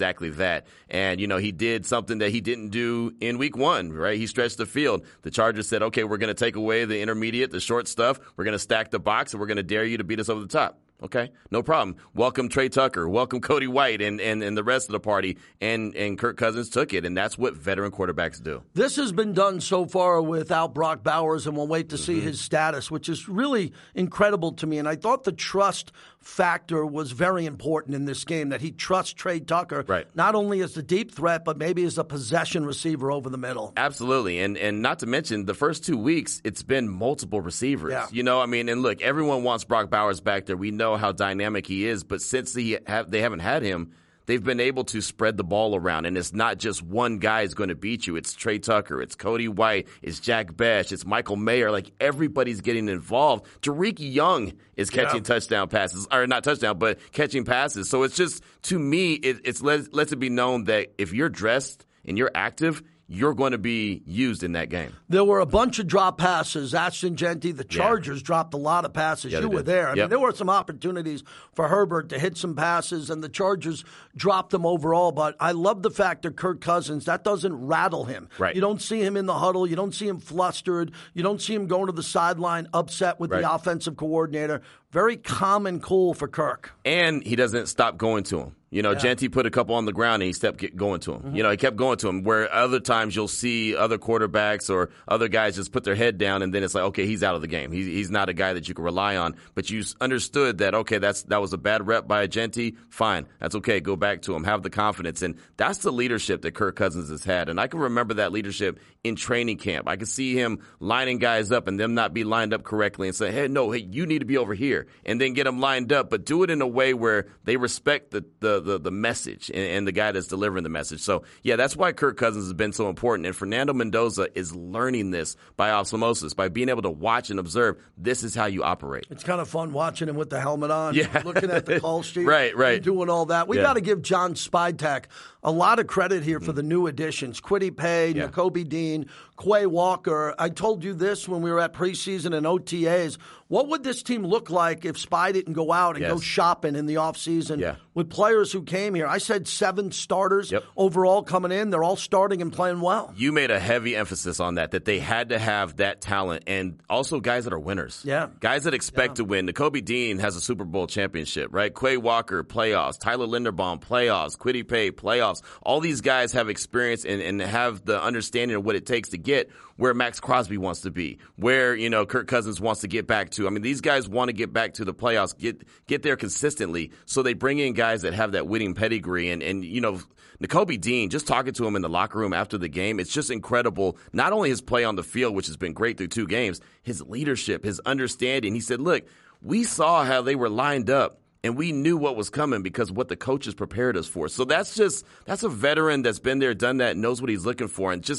exactly that. And, he did something that he didn't do in week 1, right? He stretched the field. The Chargers said, okay, we're going to take away the intermediate, the short stuff. We're going to stack the box, and we're going to dare you to beat us over the top. Okay, no problem. Welcome Trey Tucker. Welcome Cody White and the rest of the party. And Kirk Cousins took it, and that's what veteran quarterbacks do. This has been done so far without Brock Bowers, and we'll wait to see his status, which is really incredible to me. And I thought the trust factor was very important in this game, that he trusts Trey Tucker, not only as the deep threat, but maybe as a possession receiver over the middle. Absolutely. And not to mention, the first 2 weeks, it's been multiple receivers. Yeah. And look, everyone wants Brock Bowers back there. We know how dynamic he is, but since they haven't had him, they've been able to spread the ball around, and it's not just one guy is going to beat you. It's Trey Tucker, it's Cody White, it's Jack Bech, it's Michael Mayer. Like, everybody's getting involved. Tariq Young is catching touchdown passes, or not touchdown, but catching passes. So it's just, to me, it's lets it be known that if you're dressed and you're active, you're going to be used in that game. There were a bunch of drop passes. Ashton Jeanty, the Chargers dropped a lot of passes. You were there. I mean, there were some opportunities for Herbert to hit some passes, and the Chargers dropped them overall. But I love the fact that Kirk Cousins, that doesn't rattle him. Right. You don't see him in the huddle. You don't see him flustered. You don't see him going to the sideline upset with the offensive coordinator. Very calm and cool for Kirk. And he doesn't stop going to him. Jeanty put a couple on the ground, and he kept going to him. He kept going to him, where other times you'll see other quarterbacks or other guys just put their head down, and then it's like, okay, he's out of the game. He's not a guy that you can rely on. But you understood that, okay, that was a bad rep by Jeanty. Fine. That's okay. Go back to him. Have the confidence. And that's the leadership that Kirk Cousins has had. And I can remember that leadership in training camp. I could see him lining guys up and them not be lined up correctly and say, hey, you need to be over here. And then get them lined up, but do it in a way where they respect the message and the guy that's delivering the message. So, yeah, that's why Kirk Cousins has been so important. And Fernando Mendoza is learning this by osmosis, by being able to watch and observe. This is how you operate. It's kind of fun watching him with the helmet on, looking at the call sheet, right, and doing all that. We got to give John Spytek a lot of credit here for the new additions. Kwity Paye, Nakobe Dean, Quay Walker. I told you this when we were at preseason and OTAs. What would this team look like if Spy didn't go out and go shopping in the offseason with players who came here? I said 7 starters overall coming in. They're all starting and playing well. You made a heavy emphasis on that they had to have that talent, and also guys that are winners. Yeah. Guys that expect to win. Nakobe Dean has a Super Bowl championship, right? Quay Walker, playoffs. Tyler Linderbaum, playoffs. Kwity Paye, playoffs. All these guys have experience and have the understanding of what it takes to get where Max Crosby wants to be, where, Kirk Cousins wants to get back to. I mean, these guys want to get back to the playoffs, get there consistently. So they bring in guys that have that winning pedigree. And Nakobe Dean, just talking to him in the locker room after the game, it's just incredible. Not only his play on the field, which has been great through 2 games, his leadership, his understanding. He said, look, we saw how they were lined up, and we knew what was coming because what the coaches prepared us for. So that's a veteran that's been there, done that, knows what he's looking for, and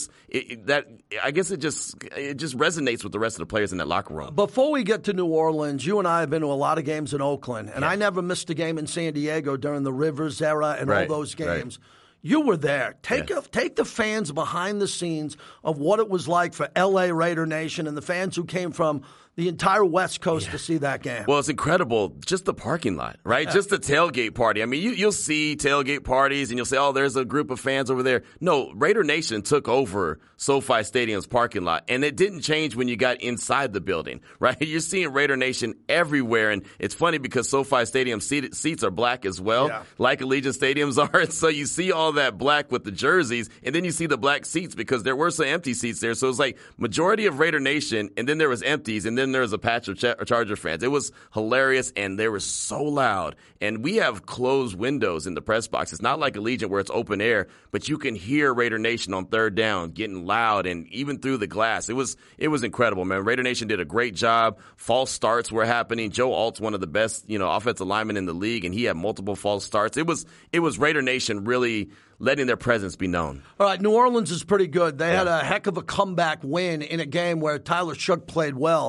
I guess it just resonates with the rest of the players in that locker room. Before we get to New Orleans, you and I have been to a lot of games in Oakland, and I never missed a game in San Diego during the Rivers era and all those games. Right. You were there. Take the fans behind the scenes of what it was like for L.A. Raider Nation and the fans who came from the entire West Coast to see that game. Well, it's incredible. Just the parking lot, right? Just the tailgate party. I mean, you'll see tailgate parties and you'll say, oh, there's a group of fans over there. No, Raider Nation took over SoFi Stadium's parking lot, and it didn't change when you got inside the building, right? You're seeing Raider Nation everywhere, and it's funny because SoFi Stadium seats are black as well, like Allegiant Stadiums are. And so you see all that black with the jerseys, and then you see the black seats because there were some empty seats there. So it was like majority of Raider Nation, and then there was empties, and then there was a patch of Charger fans. It was hilarious, and they were so loud. And we have closed windows in the press box. It's not like Allegiant where it's open air, but you can hear Raider Nation on third down getting loud, and even through the glass. It was incredible, man. Raider Nation did a great job. False starts were happening. Joe Alt's one of the best, offensive linemen in the league, and he had multiple false starts. It was Raider Nation really letting their presence be known. All right, New Orleans is pretty good. They had a heck of a comeback win in a game where Tyler Shough played well. Yeah.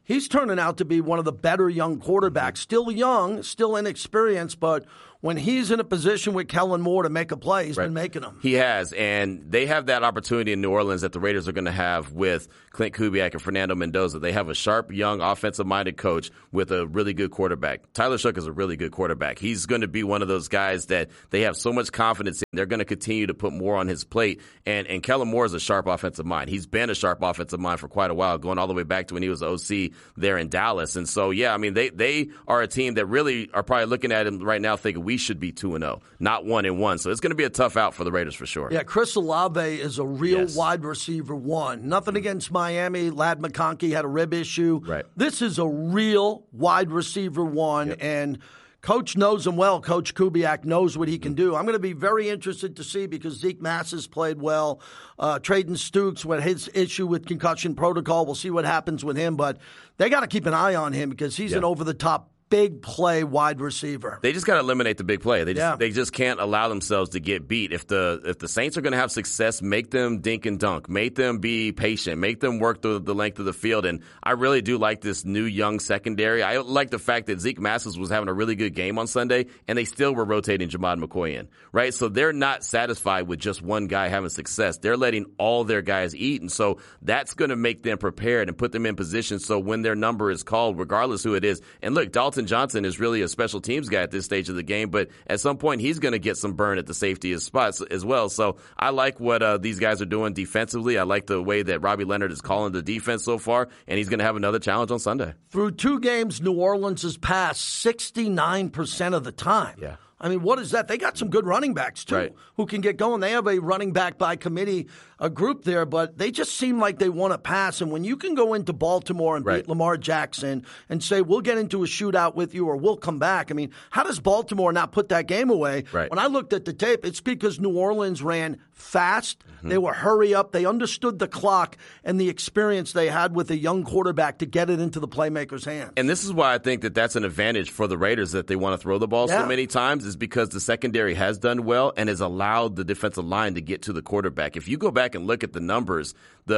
he's turning out to be one of the better young quarterbacks. Still young, still inexperienced, but when he's in a position with Kellen Moore to make a play, he's been making them. He has, and they have that opportunity in New Orleans that the Raiders are going to have with Clint Kubiak and Fernando Mendoza. They have a sharp, young, offensive-minded coach with a really good quarterback. Tyler Shough is a really good quarterback. He's going to be one of those guys that they have so much confidence in. They're going to continue to put more on his plate, and Kellen Moore is a sharp offensive mind. He's been a sharp offensive mind for quite a while, going all the way back to when he was OC there in Dallas. And so, yeah, I mean, they are a team that really are probably looking at him right now thinking we should be 2-0, not 1-1. So it's going to be a tough out for the Raiders for sure. Yeah, Chris Olave is a real wide receiver one. Nothing against Miami. Ladd McConkey had a rib issue. Right. This is a real wide receiver one, and Coach knows him well. Coach Kubiak knows what he can do. I'm going to be very interested to see because Zeke Massis played well. Trayden Stukes, with his issue with concussion protocol, we'll see what happens with him. But they got to keep an eye on him because he's an over-the-top big play wide receiver. They just got to eliminate the big play. They just can't allow themselves to get beat. If the Saints are going to have success, make them dink and dunk. Make them be patient. Make them work the length of the field. And I really do like this new young secondary. I like the fact that Zeke Massis was having a really good game on Sunday, and they still were rotating Jamad McCoy in, right? So they're not satisfied with just one guy having success. They're letting all their guys eat. And so that's going to make them prepared and put them in position so when their number is called, regardless who it is. And look, Dalton Johnson is really a special teams guy at this stage of the game, but at some point he's going to get some burn at the safety spots as well. So I like what these guys are doing defensively. I like the way that Robbie Leonard is calling the defense so far, and he's going to have another challenge on Sunday. Through 2 games, New Orleans has passed 69% of the time. Yeah. I mean, what is that? They got some good running backs, too, who can get going. They have a running back by committee, a group there, but they just seem like they want to pass. And when you can go into Baltimore and beat Lamar Jackson and say, we'll get into a shootout with you or we'll come back, I mean, how does Baltimore not put that game away? Right. When I looked at the tape, it's because New Orleans ran fast. They were hurry up. They understood the clock and the experience they had with a young quarterback to get it into the playmaker's hands. And this is why I think that that's an advantage for the Raiders that they want to throw the ball so many times is because the secondary has done well and has allowed the defensive line to get to the quarterback. If you go back and look at the numbers,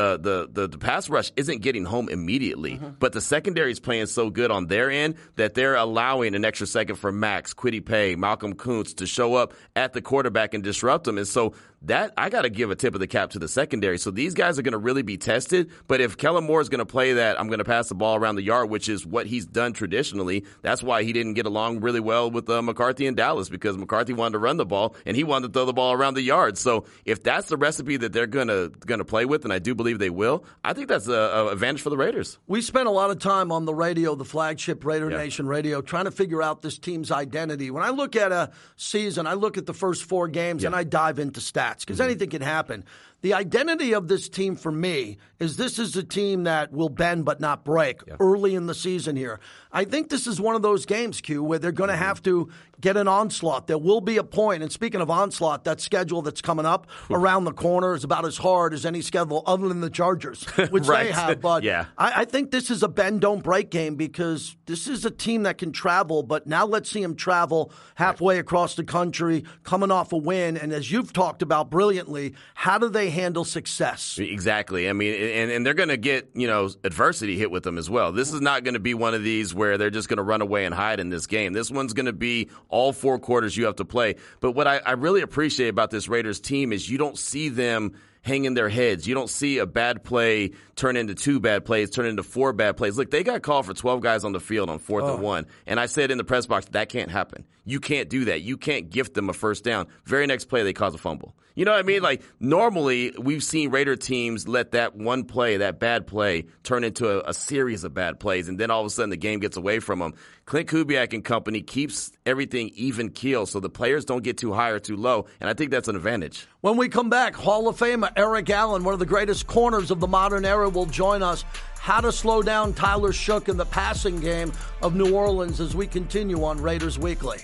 the pass rush isn't getting home immediately, but the secondary is playing so good on their end that they're allowing an extra second for Max, Kwity Paye, Malcolm Kuntz to show up at the quarterback and disrupt them. And so that I got to give a tip of the cap to the secondary. So these guys are going to really be tested. But if Kellen Moore is going to play that, I'm going to pass the ball around the yard, which is what he's done traditionally. That's why he didn't get along really well with McCarthy in Dallas because McCarthy wanted to run the ball and he wanted to throw the ball around the yard. So if that's the recipe that they're going to play with, and I do believe they will, I think that's an advantage for the Raiders. We spent a lot of time on the radio, the flagship Raider Nation radio, trying to figure out this team's identity. When I look at a season, I look at the first 4 games and I dive into stats because anything can happen. The identity of this team for me is this is a team that will bend but not break early in the season here. I think this is one of those games, Q, where they're going to have to get an onslaught. There will be a point, and speaking of onslaught, that schedule that's coming up around the corner is about as hard as any schedule other than the Chargers, which they have. But I think this is a bend-don't-break game because this is a team that can travel, but now let's see them travel halfway across the country, coming off a win. And as you've talked about brilliantly, how do they handle success? Exactly. I mean, and they're going to get, adversity hit with them as well. This is not going to be one of these where they're just going to run away and hide in this game. This one's going to be all 4 quarters you have to play. But what I really appreciate about this Raiders team is you don't see them hanging their heads. You don't see a bad play turn into 2 bad plays, turn into 4 bad plays. Look, they got called for 12 guys on the field on 4th and 1. And I said in the press box, that can't happen. You can't do that. You can't gift them a first down. Very next play, they cause a fumble. You know what I mean? Like, normally, we've seen Raider teams let that one play, that bad play, turn into a series of bad plays, and then all of a sudden the game gets away from them. Clint Kubiak and company keeps everything even keel so the players don't get too high or too low, and I think that's an advantage. When we come back, Hall of Famer Eric Allen, one of the greatest corners of the modern era, will join us. How to slow down Tyler Shough in the passing game of New Orleans as we continue on Raiders Weekly.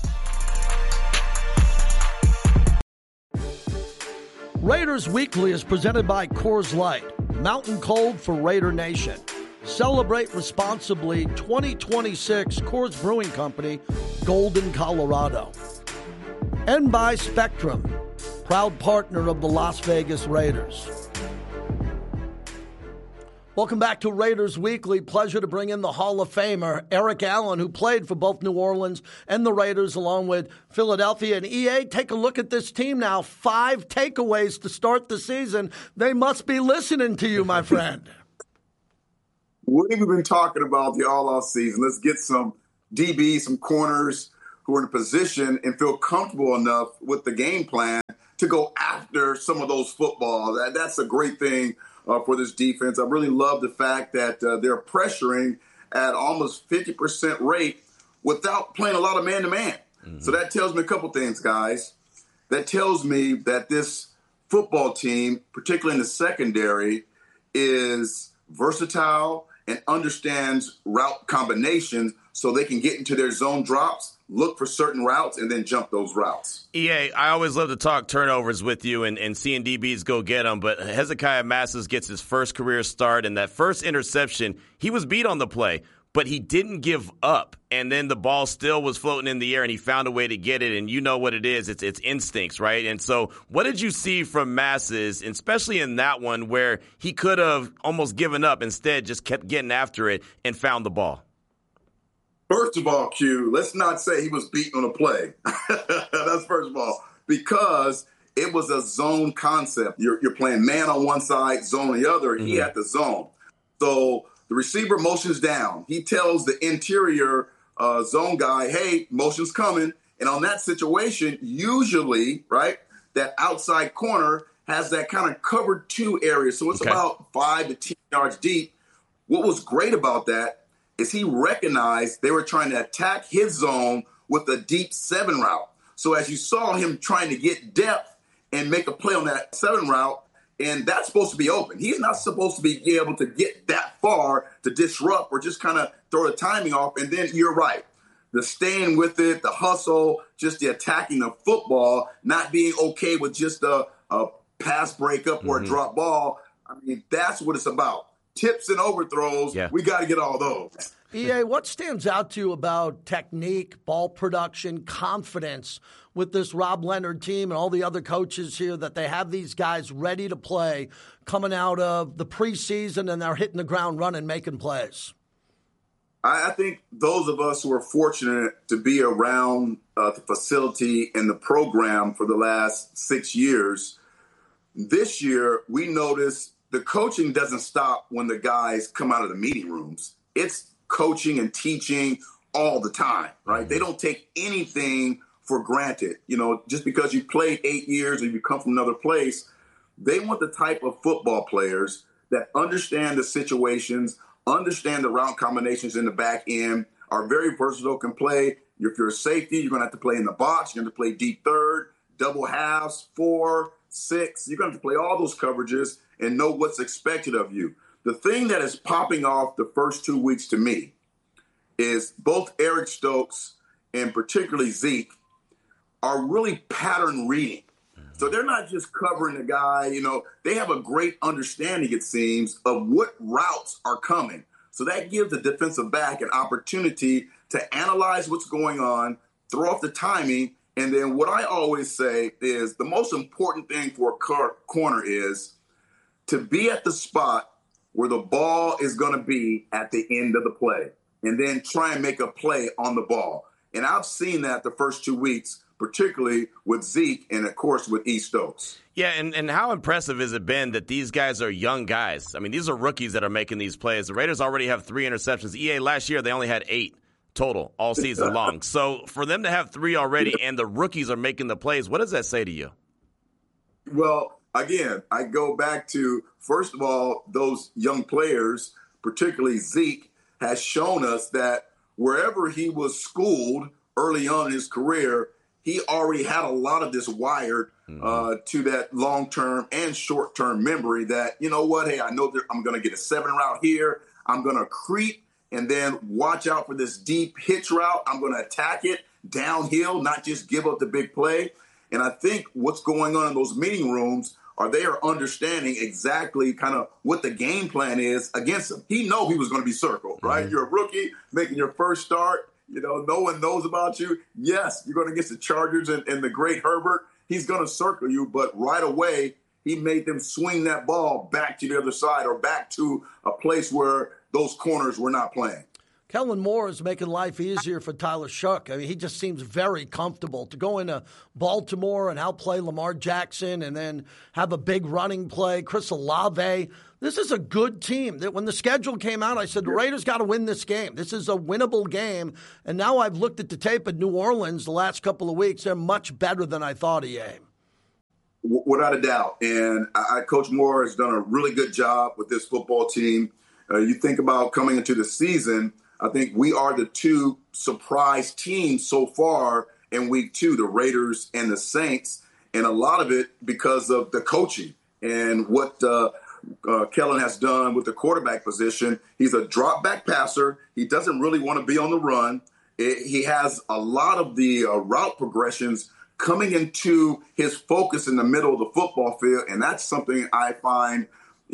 Raiders Weekly is presented by Coors Light, Mountain Cold for Raider Nation. Celebrate responsibly 2026 Coors Brewing Company, Golden, Colorado. And by Spectrum, proud partner of the Las Vegas Raiders. Welcome back to Raiders Weekly. Pleasure to bring in the Hall of Famer, Eric Allen, who played for both New Orleans and the Raiders along with Philadelphia. And EA, take a look at this team now. 5 takeaways to start the season. They must be listening to you, my friend. What have we been talking about the all-off season? Let's get some DBs, some corners who are in a position and feel comfortable enough with the game plan to go after some of those footballs. That's a great thing for this defense. I really love the fact that they're pressuring at almost 50% rate without playing a lot of man-to-man. Mm-hmm. So that tells me a couple things, guys. That tells me that this football team, particularly in the secondary, is versatile and understands route combinations so they can get into their zone drops, look for certain routes, and then jump those routes. EA, I always love to talk turnovers with you and seeing DBs go get them, but Hezekiah Massis gets his first career start, and that first interception, he was beat on the play, but he didn't give up, and then the ball still was floating in the air, and he found a way to get it, and you know what it is. It's instincts, right? And so what did you see from Massis, especially in that one where he could have almost given up, instead just kept getting after it and found the ball? First of all, Q, let's not say he was beaten on a play. That's first of all, because it was a zone concept. You're playing man on one side, zone on the other. Mm-hmm. He had the zone. So the receiver motions down. He tells the interior zone guy, hey, motion's coming. And on that situation, usually, right, that outside corner has that kind of covered 2 area. So it's about 5 to 10 yards deep. What was great about that is he recognized they were trying to attack his zone with a deep 7 route. So as you saw him trying to get depth and make a play on that 7 route, and that's supposed to be open. He's not supposed to be able to get that far to disrupt or just kind of throw the timing off. And then you're right. The staying with it, the hustle, just the attacking the football, not being okay with just a pass breakup or a drop ball. I mean, that's what it's about. Tips and overthrows, we got to get all those. EA, what stands out to you about technique, ball production, confidence with this Rob Leonard team and all the other coaches here that they have these guys ready to play coming out of the preseason and they're hitting the ground running, making plays? I think those of us who are fortunate to be around the facility and the program for the last 6 years, this year we noticed the coaching doesn't stop when the guys come out of the meeting rooms. It's coaching and teaching all the time, right? They don't take anything for granted. You know, just because you played 8 years or you come from another place, they want the type of football players that understand the situations, understand the route combinations in the back end, are very versatile, can play. If you're a safety, you're going to have to play in the box. You're going to play deep third, double halves, 4, 6. You're going to have to play all those coverages and know what's expected of you. The thing that is popping off the first 2 weeks to me is both Eric Stokes and particularly Zeke are really pattern reading. So they're not just covering the guy, you know, they have a great understanding, it seems, of what routes are coming. So that gives the defensive back an opportunity to analyze what's going on, throw off the timing, and then what I always say is the most important thing for a corner is to be at the spot where the ball is going to be at the end of the play, and then try and make a play on the ball. And I've seen that the first 2 weeks, particularly with Zeke and, of course, with E. Stokes. Yeah, and how impressive has it been that these guys are young guys? I mean, these are rookies that are making these plays. The Raiders already have 3 interceptions. EA, last year, they only had 8 total all season long. So for them to have 3 already and the rookies are making the plays, what does that say to you? Well, again, I go back to, first of all, those young players, particularly Zeke, has shown us that wherever he was schooled early on in his career, he already had a lot of this wired to that long-term and short-term memory that, you know what, hey, I know that I'm going to get a 7 route here. I'm going to creep and then watch out for this deep hitch route. I'm going to attack it downhill, not just give up the big play. And I think what's going on in those meeting rooms are they are understanding exactly kind of what the game plan is against him. He knew he was going to be circled, right? You're a rookie making your first start. You know, no one knows about you. Yes, you're going against the Chargers and the great Herbert. He's going to circle you, but right away he made them swing that ball back to the other side or back to a place where those corners were not playing. Kellen Moore is making life easier for Tyler Shough. I mean, he just seems very comfortable to go into Baltimore and outplay Lamar Jackson and then have a big running play. Chris Olave. This is a good team. When the schedule came out, I said, the Raiders got to win this game. This is a winnable game. And now I've looked at the tape at New Orleans the last couple of weeks. They're much better than I thought, EA. Without a doubt. And Coach Moore has done a really good job with this football team. You think about coming into the season, I think we are the two surprise teams so far in week 2, the Raiders and the Saints. And a lot of it because of the coaching and what Kellen has done with the quarterback position. He's a drop back passer. He doesn't really want to be on the run. He has a lot of the route progressions coming into his focus in the middle of the football field. And that's something I find,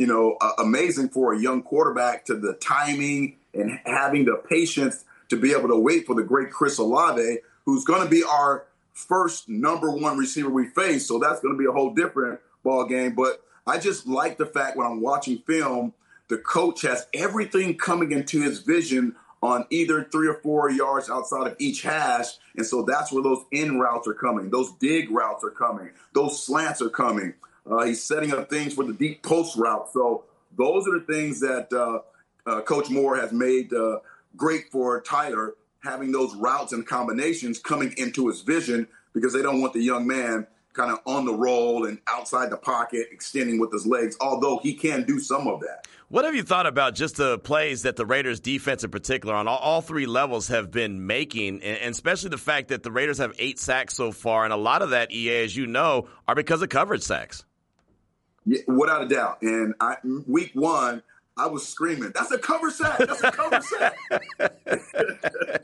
amazing for a young quarterback, to the timing and having the patience to be able to wait for the great Chris Olave, who's going to be our first number 1 receiver we face. So that's going to be a whole different ball game. But I just like the fact when I'm watching film, the coach has everything coming into his vision on either 3 or 4 yards outside of each hash. And so that's where those in routes are coming. Those dig routes are coming. Those slants are coming. He's setting up things for the deep post route. So those are the things that Coach Moore has made great for Tyler, having those routes and combinations coming into his vision, because they don't want the young man kind of on the roll and outside the pocket, extending with his legs, although he can do some of that. What have you thought about just the plays that the Raiders defense in particular on all 3 levels have been making, and especially the fact that the Raiders have 8 sacks so far, and a lot of that, EA, as you know, are because of coverage sacks? Yeah, without a doubt. And week 1, I was screaming, that's a cover sack. That's a cover sack.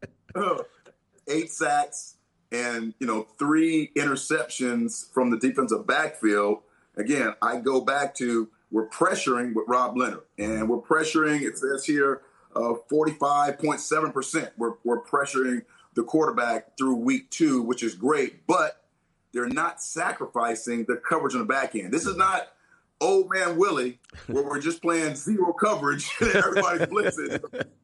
8 sacks and, 3 interceptions from the defensive backfield. Again, I go back to, we're pressuring with Rob Leonard. And we're pressuring, it says here, 45.7%. We're pressuring the quarterback through week 2, which is great. But they're not sacrificing the coverage on the back end. This is not Old Man Willie, where we're just playing zero coverage and everybody's blitzing.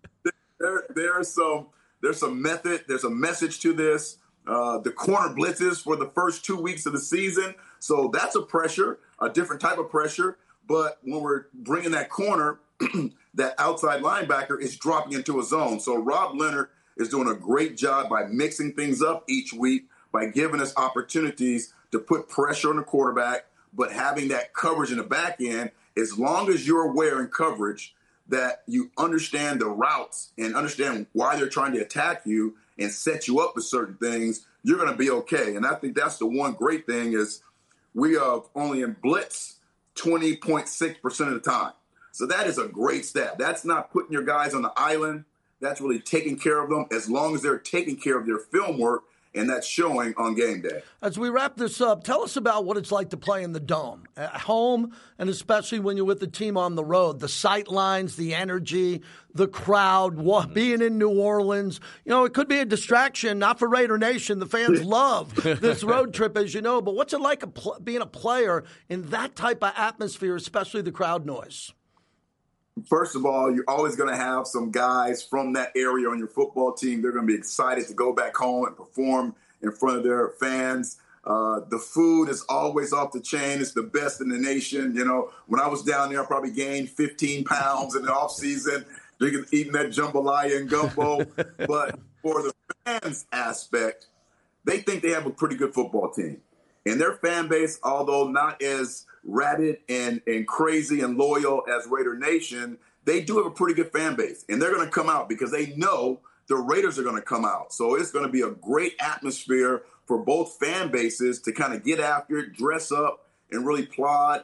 There's some method. There's a message to this. The corner blitzes for the first 2 weeks of the season. So that's a pressure, a different type of pressure. But when we're bringing that corner, that outside linebacker is dropping into a zone. So Rob Leonard is doing a great job by mixing things up each week, by giving us opportunities to put pressure on the quarterback, but having that coverage in the back end. As long as you're aware in coverage that you understand the routes and understand why they're trying to attack you and set you up for certain things, you're going to be okay. And I think that's the one great thing is we are only in blitz 20.6% of the time. So that is a great stat. That's not putting your guys on the island. That's really taking care of them as long as they're taking care of their film work, and that's showing on game day. As we wrap this up, tell us about what it's like to play in the Dome, at home, and especially when you're with the team on the road. The sight lines, the energy, the crowd, being in New Orleans. It could be a distraction, not for Raider Nation. The fans love this road trip, as you know. But what's it like being a player in that type of atmosphere, especially the crowd noise? First of all, you're always going to have some guys from that area on your football team. They're going to be excited to go back home and perform in front of their fans. The food is always off the chain. It's the best in the nation. When I was down there, I probably gained 15 pounds in the off season, eating that jambalaya and gumbo. But for the fans aspect, they think they have a pretty good football team. And their fan base, although not as rabid and crazy and loyal as Raider Nation, they do have a pretty good fan base. And they're going to come out because they know the Raiders are going to come out. So it's going to be a great atmosphere for both fan bases to kind of get after it, dress up, and really applaud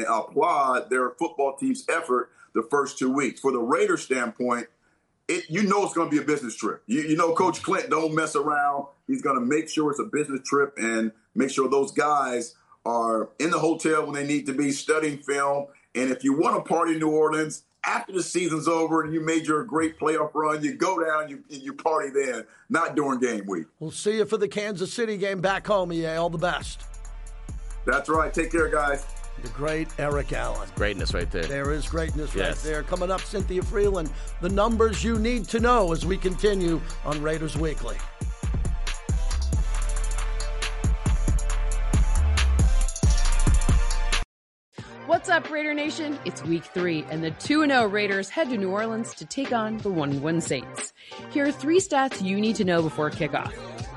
their football team's effort the first 2 weeks. For the Raiders standpoint, it's going to be a business trip. Coach Clint don't mess around. He's going to make sure it's a business trip and make sure those guys are in the hotel when they need to be, studying film. And if you want to party in New Orleans, after the season's over and you made your great playoff run, you go down and you party then, not during game week. We'll see you for the Kansas City game back home, EA. All the best. That's right. Take care, guys. The great Eric Allen. Greatness right there. There is greatness right there. Coming up, Cynthia Freeland, the numbers you need to know as we continue on Raiders Weekly. What's up, Raider Nation? It's week 3, and the 2-0 Raiders head to New Orleans to take on the 1-1 Saints. Here are 3 stats you need to know before kickoff.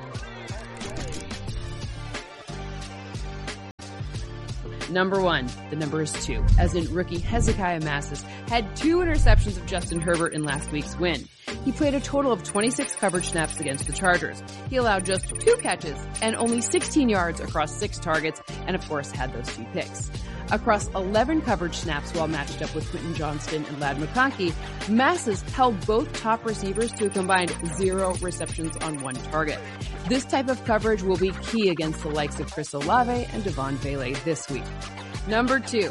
Number 1, the number is 2, as in rookie Hezekiah Massis had 2 interceptions of Justin Herbert in last week's win. He played a total of 26 coverage snaps against the Chargers. He allowed just 2 catches and only 16 yards across 6 targets, and of course had those 2 picks. Across 11 coverage snaps while matched up with Quentin Johnston and Ladd McConkey, Massis held both top receivers to a combined 0 receptions on 1 target. This type of coverage will be key against the likes of Chris Olave and Devon Bailey this week. Number 2,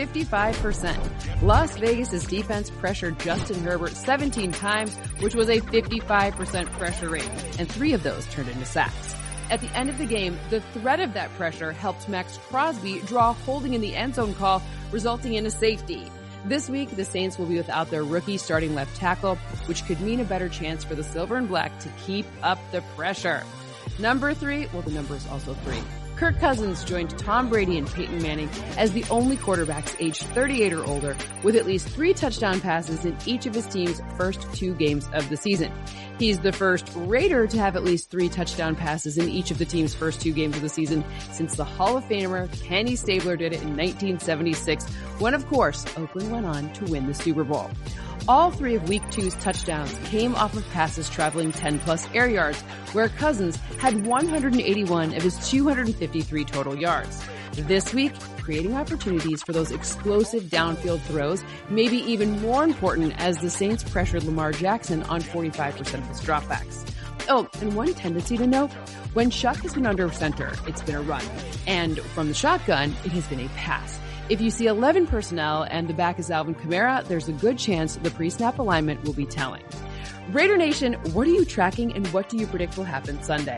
55%. Las Vegas' defense pressured Justin Herbert 17 times, which was a 55% pressure rate, and 3 of those turned into sacks. At the end of the game, the threat of that pressure helped Max Crosby draw a holding in the end zone call, resulting in a safety. This week, the Saints will be without their rookie starting left tackle, which could mean a better chance for the Silver and Black to keep up the pressure. Number 3, well, the number is also 3. Kirk Cousins joined Tom Brady and Peyton Manning as the only quarterbacks aged 38 or older with at least 3 touchdown passes in each of his team's first 2 games of the season. He's the first Raider to have at least 3 touchdown passes in each of the team's first 2 games of the season since the Hall of Famer Kenny Stabler did it in 1976, when, of course, Oakland went on to win the Super Bowl. All 3 of Week 2's touchdowns came off of passes traveling 10-plus air yards, where Cousins had 181 of his 253 total yards. This week, creating opportunities for those explosive downfield throws may be even more important as the Saints pressured Lamar Jackson on 45% of his dropbacks. Oh, and one tendency to note, when Shuck has been under center, it's been a run. And from the shotgun, it has been a pass. If you see 11 personnel and the back is Alvin Kamara, there's a good chance the pre-snap alignment will be telling. Raider Nation, what are you tracking and what do you predict will happen Sunday?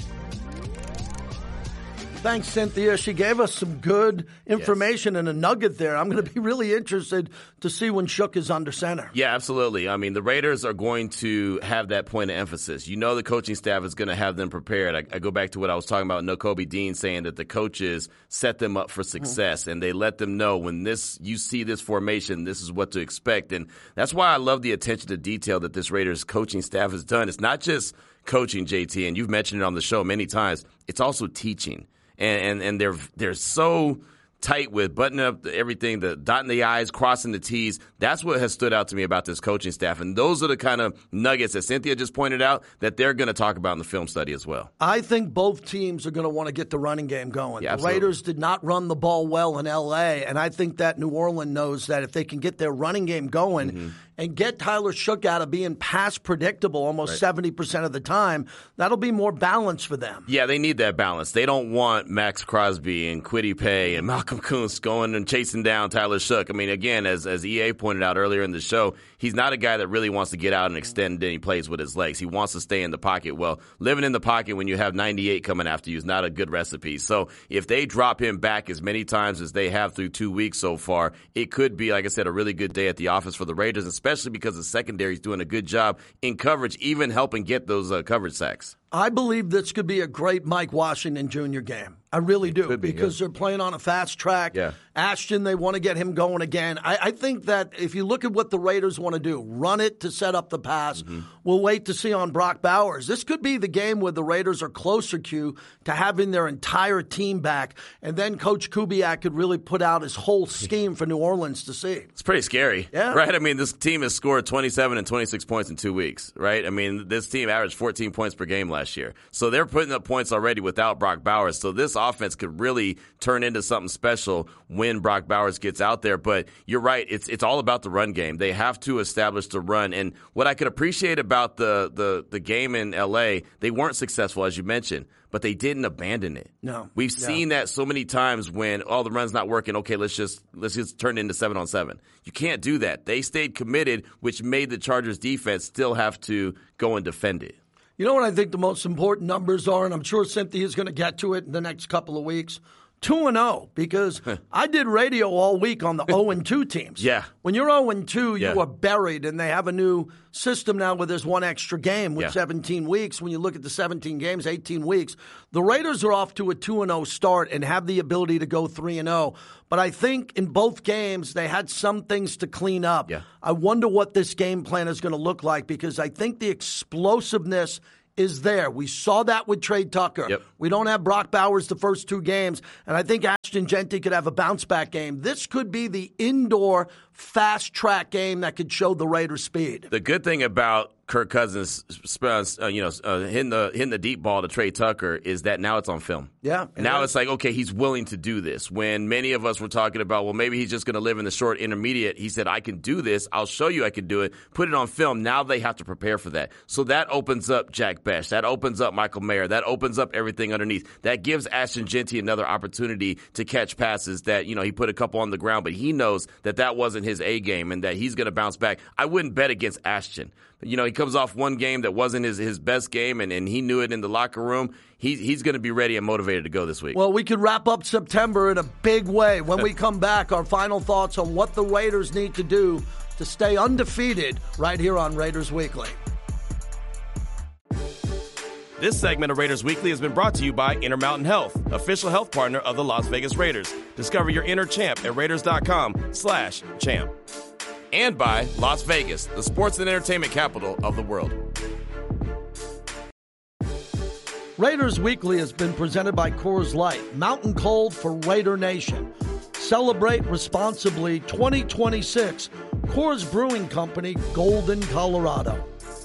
Thanks, Cynthia. She gave us some good information and a nugget there. I'm going to be really interested to see when Shook is under center. Yeah, absolutely. I mean, the Raiders are going to have that point of emphasis. You know the coaching staff is going to have them prepared. I go back to what I was talking about, Nakobe Dean saying that the coaches set them up for success, and they let them know when you see this formation, this is what to expect. And that's why I love the attention to detail that this Raiders coaching staff has done. It's not just coaching, JT, and you've mentioned it on the show many times. It's also teaching. And they're so tight with buttoning up everything, the dotting the I's, crossing the T's. That's what has stood out to me about this coaching staff. And those are the kind of nuggets that Cynthia just pointed out that they're going to talk about in the film study as well. I think both teams are going to want to get the running game going. Yeah, the Raiders did not run the ball well in L.A., and I think that New Orleans knows that if they can get their running game going and get Tyler Shook out of being pass predictable almost 70% of the time, that'll be more balance for them. Yeah, they need that balance. They don't want Max Crosby and Kwity Paye and Malcolm Kuntz going and chasing down Tyler Shook. I mean, again, as EA pointed out earlier in the show, he's not a guy that really wants to get out and extend any plays with his legs. He wants to stay in the pocket. Well, living in the pocket when you have 98 coming after you is not a good recipe. So if they drop him back as many times as they have through 2 weeks so far, it could be, like I said, a really good day at the office for the Raiders, especially because the secondary is doing a good job in coverage, even helping get those coverage sacks. I believe this could be a great Mike Washington Jr. game. I really do, because they're playing on a fast track. Yeah. Ashton, they want to get him going again. I think that if you look at what the Raiders want to do, run it to set up the pass. We'll wait to see on Brock Bowers. This could be the game where the Raiders are closer, Q, to having their entire team back, and then Coach Kubiak could really put out his whole scheme for New Orleans to see. It's pretty scary, right? I mean, this team has scored 27 and 26 points in 2 weeks, right? I mean, this team averaged 14 points per game last year. So they're putting up points already without Brock Bowers. So this offense could really turn into something special when Brock Bowers gets out there. But you're right. It's all about the run game. They have to establish the run. And what I could appreciate about the game in L.A., they weren't successful, as you mentioned, but they didn't abandon it. No. We've seen that so many times when, the run's not working. Okay, let's just turn it into 7-on-7. You can't do that. They stayed committed, which made the Chargers defense still have to go and defend it. You know what I think the most important numbers are, and I'm sure Cynthia's going to get to it in the next couple of weeks? 2-0, because I did radio all week on the 0-2 teams. Yeah. When you're 0-2, you are buried, and they have a new system now where there's one extra game with 17 weeks. When you look at the 17 games, 18 weeks, the Raiders are off to a 2-0 start and have the ability to go 3-0. But I think in both games, they had some things to clean up. Yeah. I wonder what this game plan is going to look like, because I think the explosiveness is there. We saw that with Trey Tucker. Yep. We don't have Brock Bowers the first 2 games, and I think Ashton Jeanty could have a bounce-back game. This could be the indoor fast-track game that could show the Raiders' speed. The good thing about Kirk Cousins, hitting the deep ball to Trey Tucker is that now it's on film. Yeah. Now it's like, okay, he's willing to do this. When many of us were talking about, well, maybe he's just going to live in the short intermediate, he said, I can do this. I'll show you I can do it. Put it on film. Now they have to prepare for that. So that opens up Jack Bech. That opens up Michael Mayer. That opens up everything underneath. That gives Ashton Jeanty another opportunity to catch passes that, he put a couple on the ground, but he knows that wasn't his A game and that he's going to bounce back. I wouldn't bet against Ashton. He comes off one game that wasn't his best game, and he knew it in the locker room. He's going to be ready and motivated to go this week. Well, we could wrap up September in a big way. When we come back, our final thoughts on what the Raiders need to do to stay undefeated right here on Raiders Weekly. This segment of Raiders Weekly has been brought to you by Intermountain Health, official health partner of the Las Vegas Raiders. Discover your inner champ at Raiders.com/champ. And by Las Vegas, the sports and entertainment capital of the world. Raiders Weekly has been presented by Coors Light, Mountain Cold for Raider Nation. Celebrate responsibly 2026. Coors Brewing Company, Golden, Colorado.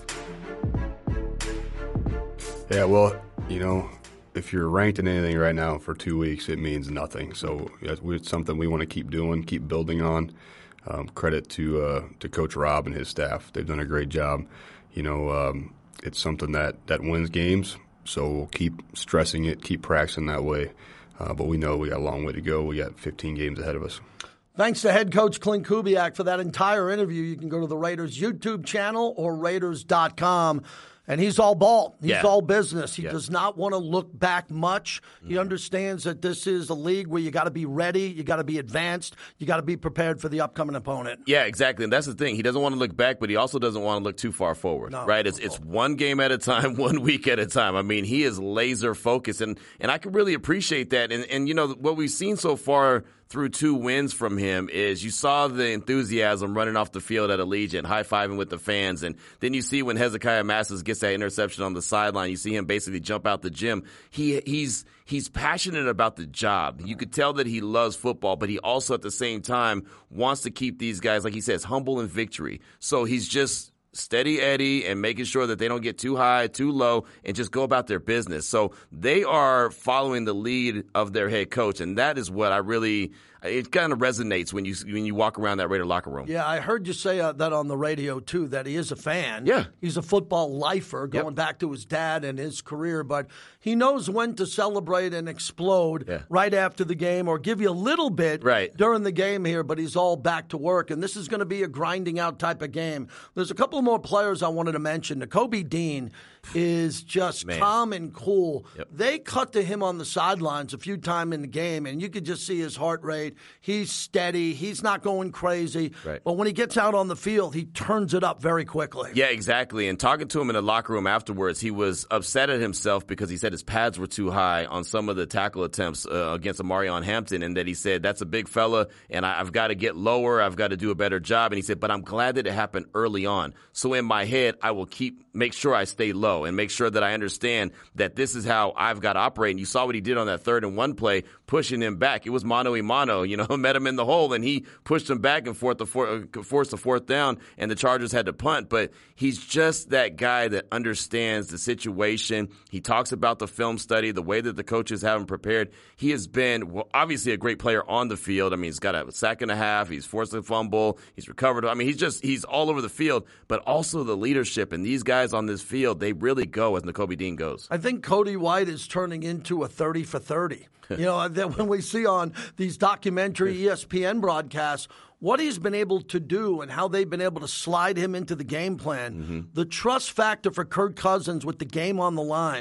Yeah, well, if you're ranked in anything right now for 2 weeks, it means nothing. So it's something we want to keep doing, keep building on. Credit to Coach Rob and his staff. They've done a great job. It's something that wins games, so we'll keep stressing it, keep practicing that way. But we know we got a long way to go. We got 15 games ahead of us. Thanks to head coach Clint Kubiak for that entire interview. You can go to the Raiders YouTube channel or Raiders.com. And he's all ball. He's all business. He does not want to look back much. He understands that this is a league where you got to be ready, you got to be advanced, you got to be prepared for the upcoming opponent. Yeah, exactly. And that's the thing. He doesn't want to look back, but he also doesn't want to look too far forward. No, right? It's one game at a time, 1 week at a time. I mean, he is laser focused, and I can really appreciate that. And what we've seen so far through 2 wins from him is you saw the enthusiasm running off the field at Allegiant, high-fiving with the fans. And then you see when Hezekiah Massis gets that interception on the sideline, you see him basically jump out the gym. He's passionate about the job. You could tell that he loves football, but he also at the same time wants to keep these guys, like he says, humble in victory. So he's just steady Eddie and making sure that they don't get too high, too low, and just go about their business. So they are following the lead of their head coach, and that is what it kind of resonates when you walk around that Raider locker room. Yeah, I heard you say that on the radio, too, that he is a fan. Yeah. He's a football lifer going back to his dad and his career, but he knows when to celebrate and explode right after the game or give you a little bit during the game here, but he's all back to work, and this is going to be a grinding out type of game. There's a couple more players I wanted to mention. Nakobe Dean is just calm and cool. Yep. They cut to him on the sidelines a few times in the game, and you could just see his heart rate. He's steady. He's not going crazy. Right. But when he gets out on the field, he turns it up very quickly. Yeah, exactly. And talking to him in the locker room afterwards, he was upset at himself because he said his pads were too high on some of the tackle attempts against Amarion Hampton, and that he said, that's a big fella, and I've got to get lower. I've got to do a better job. And he said, but I'm glad that it happened early on. So in my head, I will make sure I stay low and make sure that I understand that this is how I've got to operate. And you saw what he did on that 3rd and 1 play, pushing him back. It was mano-a-mano, met him in the hole, and he pushed him back and forced the 4th down, and the Chargers had to punt. But he's just that guy that understands the situation. He talks about the film study, the way that the coaches have him prepared. He has been, obviously a great player on the field. I mean, he's got a sack and a half. He's forced a fumble. He's recovered. I mean, he's all over the field, but also the leadership. And these guys on this field, they really go as Nakobe Dean goes. I think Cody White is turning into a 30 for 30. That when we see on these documentary ESPN broadcasts what he's been able to do and how they've been able to slide him into the game plan, the trust factor for Kirk Cousins with the game on the line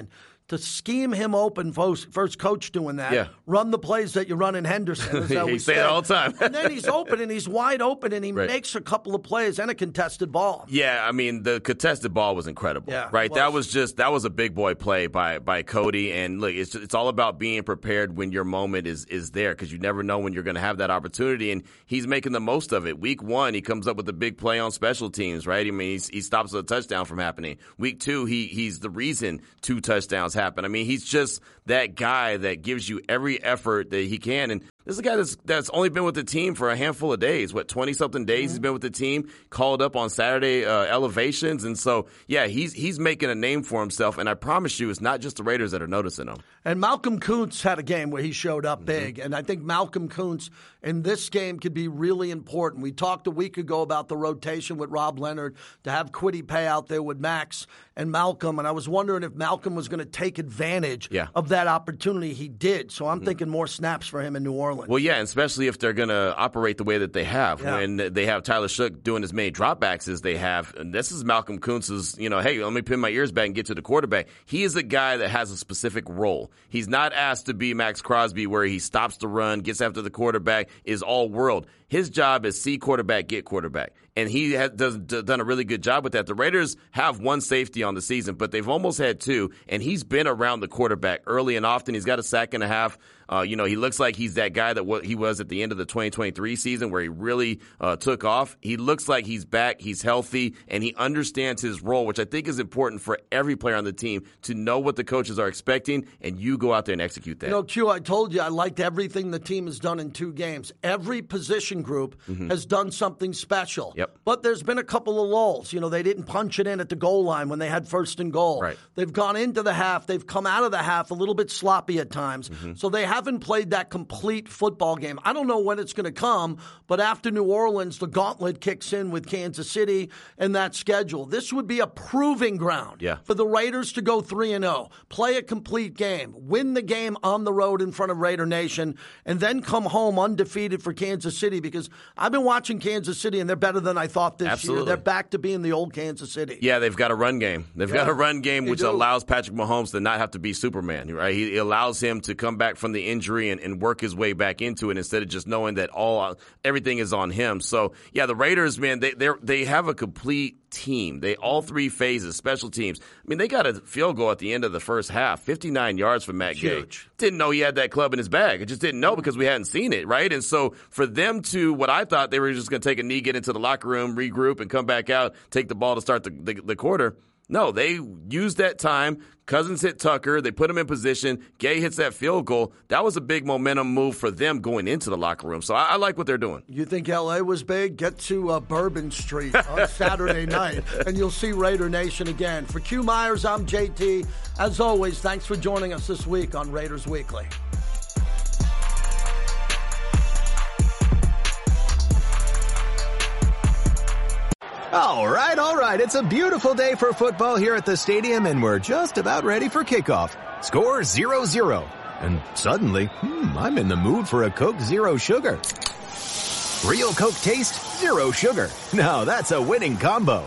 to scheme him open, first coach doing that. Yeah. Run the plays that you run in Henderson. He say it all the time. And then he's open, and he's wide open, and he makes a couple of plays and a contested ball. Yeah, I mean, the contested ball was incredible, right? That was a big boy play by Cody. And look, it's all about being prepared when your moment is there, because you never know when you're going to have that opportunity. And he's making the most of it. Week 1, he comes up with a big play on special teams, right? I mean, he stops a touchdown from happening. Week 2, he's the reason 2 touchdowns happen. I mean, he's just that guy that gives you every effort that he can. And this is a guy that's only been with the team for a handful of days. 20-something days he's been with the team, called up on Saturday elevations. And so, yeah, he's making a name for himself. And I promise you, it's not just the Raiders that are noticing him. And Malcolm Kuntz had a game where he showed up big. And I think Malcolm Kuntz in this game could be really important. We talked a week ago about the rotation with Rob Leonard, to have Kwity Paye out there with Max and Malcolm. And I was wondering if Malcolm was going to take advantage of that opportunity. He did. So I'm thinking more snaps for him in New Orleans. Well, yeah, and especially if they're going to operate the way that they have. Yeah. When they have Tyler Shough doing as many dropbacks as they have. And this is Malcolm Kuntz's, hey, let me pin my ears back and get to the quarterback. He is a guy that has a specific role. He's not asked to be Max Crosby, where he stops the run, gets after the quarterback, is all world. His job is see quarterback, get quarterback. And he has done a really good job with that. The Raiders have 1 safety on the season, but they've almost had 2, and he's been around the quarterback early and often. He's got a sack and a half. He looks like he's that guy that he was at the end of the 2023 season, where he really took off. He looks like he's back, he's healthy, and he understands his role, which I think is important for every player on the team, to know what the coaches are expecting, and you go out there and execute that. Q, I told you I liked everything the team has done in 2 games. Every position group has done something special. Yep. But there's been a couple of lulls. They didn't punch it in at the goal line when they had 1st and goal. Right. They've gone into the half. They've come out of the half a little bit sloppy at times. So they haven't played that complete football game. I don't know when it's going to come, but after New Orleans, the gauntlet kicks in with Kansas City and that schedule. This would be a proving ground for the Raiders to go 3-0, play a complete game, win the game on the road in front of Raider Nation, and then come home undefeated for Kansas City, because I've been watching Kansas City, and they're better than I thought this year. They're back to being the old Kansas City. Yeah, they've got a run game. They've got a run game, which allows Patrick Mahomes to not have to be Superman, right? He allows him to come back from the injury and work his way back into it, instead of just knowing that everything is on him. So, yeah, the Raiders, man, they have a complete team. All 3 phases, special teams. I mean, they got a field goal at the end of the first half, 59 yards from Matt Gay. Didn't know he had that club in his bag. I just didn't know, because we hadn't seen it, right? And so for them to, what I thought they were just going to take a knee, get into the locker room, regroup, and come back out, take the ball to start the quarter. No, they used that time. Cousins hit Tucker. They put him in position. Gay hits that field goal. That was a big momentum move for them going into the locker room. So I like what they're doing. You think L.A. was big? Get to Bourbon Street on Saturday night, and you'll see Raider Nation again. For Q Myers, I'm JT. As always, thanks for joining us this week on Raiders Weekly. All right. It's a beautiful day for football here at the stadium, and we're just about ready for kickoff. Score 0-0. And suddenly, I'm in the mood for a Coke Zero Sugar. Real Coke taste, zero sugar. Now that's a winning combo.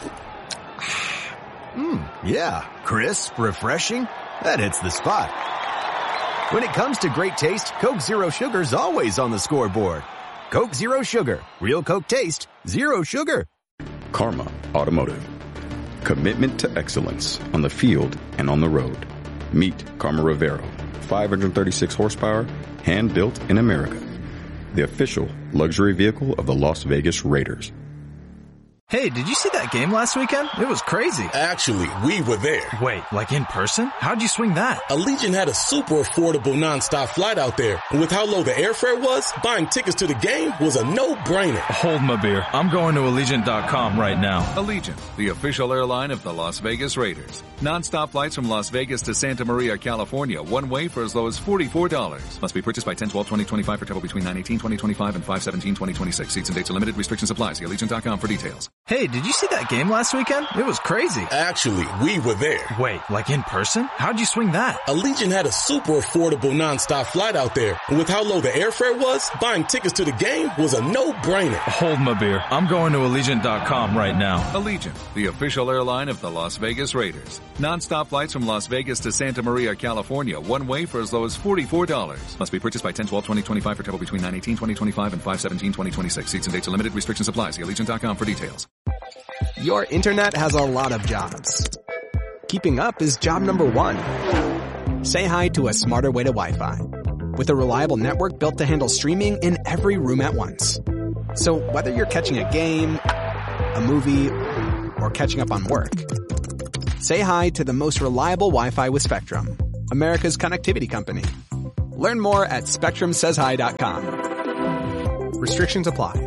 Yeah, crisp, refreshing. That hits the spot. When it comes to great taste, Coke Zero Sugar's always on the scoreboard. Coke Zero Sugar. Real Coke taste, zero sugar. Karma Automotive. Commitment to excellence on the field and on the road. Meet Karma Rivero. 536 horsepower, hand-built in America. The official luxury vehicle of the Las Vegas Raiders. Hey, did you see that game last weekend? It was crazy. Actually, we were there. Wait, like in person? How'd you swing that? Allegiant had a super affordable nonstop flight out there. And with how low the airfare was, buying tickets to the game was a no-brainer. Hold my beer. I'm going to Allegiant.com right now. Allegiant, the official airline of the Las Vegas Raiders. Nonstop flights from Las Vegas to Santa Maria, California, one way for as low as $44. Must be purchased by 10/12/2025 for travel between 9/18/2025 and 5/17/2026. Seats and dates are limited. Restrictions apply. See Allegiant.com for details. Hey, did you see that game last weekend? It was crazy. Actually, we were there. Wait, like in person? How'd you swing that? Allegiant had a super affordable nonstop flight out there. And with how low the airfare was, buying tickets to the game was a no-brainer. Hold my beer. I'm going to Allegiant.com right now. Allegiant, the official airline of the Las Vegas Raiders. Nonstop flights from Las Vegas to Santa Maria, California, one way for as low as $44. Must be purchased by 10/12/2025 for travel between 9/18/2025 and 5/17/2026. Seats and dates are limited. Restrictions apply. See Allegiant.com for details. Your internet has a lot of jobs. Keeping up is job number one. Say hi to a smarter way to Wi-Fi. With a reliable network built to handle streaming in every room at once. So whether you're catching a game, a movie, or catching up on work, say hi to the most reliable Wi-Fi with Spectrum, America's connectivity company. Learn more at SpectrumSaysHi.com. Restrictions apply.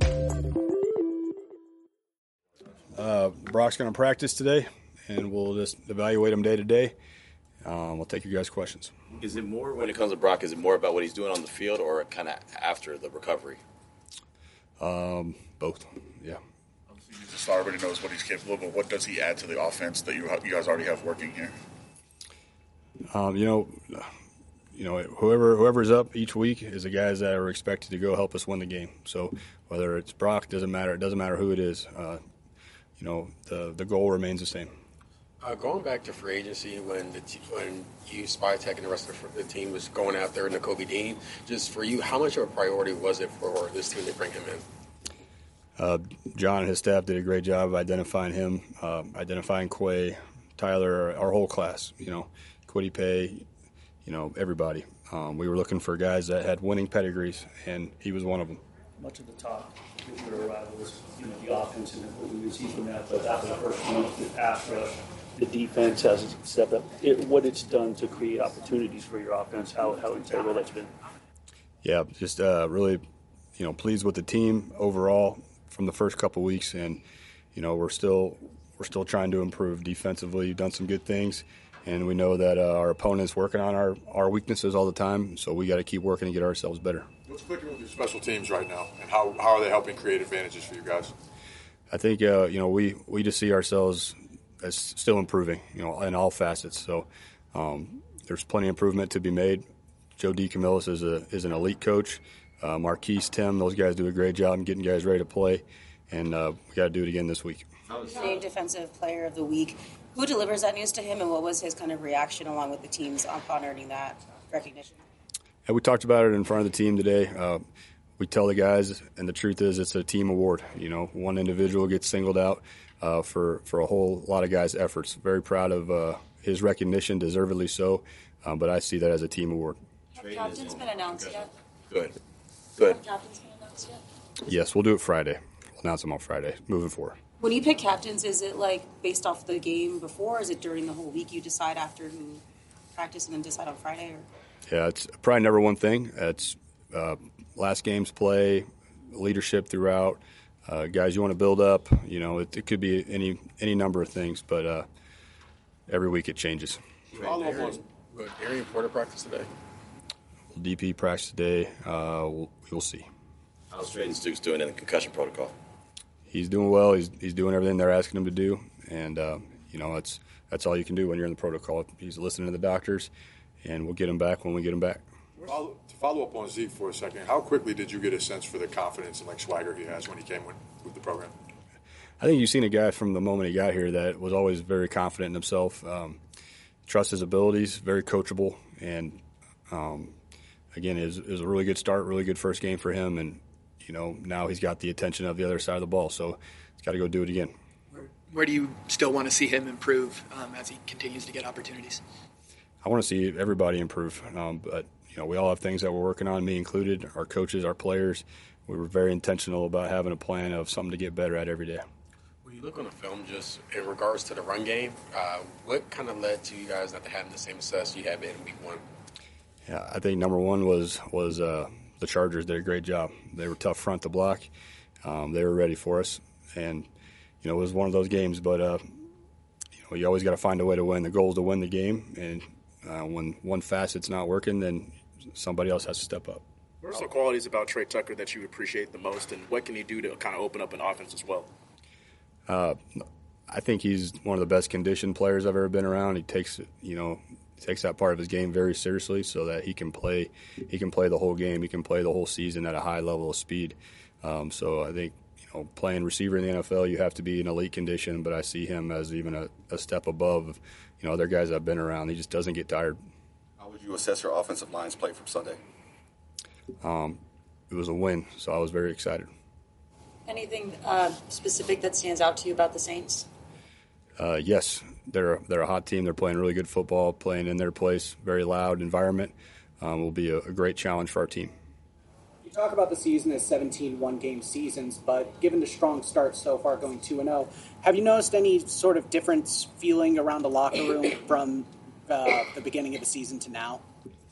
Brock's going to practice today, and we'll just evaluate him day to day. We'll take your guys' questions. Is it more, when it comes to Brock, is it more about what he's doing on the field or kind of after the recovery? Both, yeah. He's a star, everybody knows what he's capable of, but what does he add to the offense that you guys already have working here? Whoever's up each week is the guys that are expected to go help us win the game. So whether it's Brock, doesn't matter. It doesn't matter who it is. The goal remains the same. Going back to free agency, when you, Spytek, and the rest of the team was going out there, Nakobe Dean, just for you, how much of a priority was it for this team to bring him in? John and his staff did a great job of identifying him, identifying Quay, Tyler, our whole class. Kwity Paye, everybody. We were looking for guys that had winning pedigrees, and he was one of them. Much of the talk with your arrival was the offense and what we would see from that, but after the first month, after the defense has stepped up, what it's done to create opportunities for your offense, how integral that's been. Yeah, just really, pleased with the team overall from the first couple weeks, and we're still trying to improve defensively. We've done some good things, and we know that our opponent's working on our weaknesses all the time, so we got to keep working to get ourselves better. What's clicking with your special teams right now, and how are they helping create advantages for you guys? I think we just see ourselves as still improving, in all facets. So there's plenty of improvement to be made. Joe DeCamillis is an elite coach. Marquise, Tim, those guys do a great job in getting guys ready to play, and we got to do it again this week. Named Defensive Player of the Week. Who delivers that news to him, and what was his kind of reaction along with the teams upon earning that recognition? And we talked about it in front of the team today. We tell the guys, and the truth is it's a team award. One individual gets singled out for a whole lot of guys' efforts. Very proud of his recognition, deservedly so, but I see that as a team award. Have captains been announced yet? Good. Have captains been announced yet? Yes, we'll do it Friday. We'll announce them on Friday, moving forward. When you pick captains, is it based off the game before, or is it during the whole week you decide after who practice and then decide on Friday? Or? Yeah, it's probably never one thing. It's last game's play, leadership throughout, guys you want to build up. It could be any number of things, but every week it changes. Will Arian Porter practice today? Will DP practice today? We'll see. How's Drayton Stukes doing in the concussion protocol? He's doing well. He's doing everything they're asking him to do, and that's all you can do when you're in the protocol. He's listening to the doctors, and we'll get him back when we get him back. To follow up on Zeke for a second, how quickly did you get a sense for the confidence and swagger he has when he came with the program? I think you've seen a guy from the moment he got here that was always very confident in himself, trusts his abilities, very coachable, and again, it was a really good start, really good first game for him, and now he's got the attention of the other side of the ball, so he's got to go do it again. Where do you still want to see him improve as he continues to get opportunities? I want to see everybody improve, but we all have things that we're working on, me included, our coaches, our players. We were very intentional about having a plan of something to get better at every day. When you look on the film, just in regards to the run game, what kind of led to you guys not having the same success you had in week one? Yeah, I think number one was the Chargers did a great job. They were tough front to block. They were ready for us, and it was one of those games. But you always got to find a way to win. The goal is to win the game, and when one facet's not working, then somebody else has to step up. What are some qualities about Trey Tucker that you appreciate the most, and what can he do to kind of open up an offense as well? I think he's one of the best conditioned players I've ever been around. He takes that part of his game very seriously, so that he can play the whole game. He can play the whole season at a high level of speed. So I think, playing receiver in the NFL, you have to be in elite condition, but I see him as even a step above, other guys I've been around. He just doesn't get tired. How would you assess your offensive line's play from Sunday? It was a win, so I was very excited. Anything specific that stands out to you about the Saints? Yes, they're a hot team. They're playing really good football, playing in their place, very loud environment. Will be a great challenge for our team. You talk about the season as 17 one-game seasons, but given the strong start so far, going 2-0, have you noticed any sort of difference feeling around the locker room from the beginning of the season to now?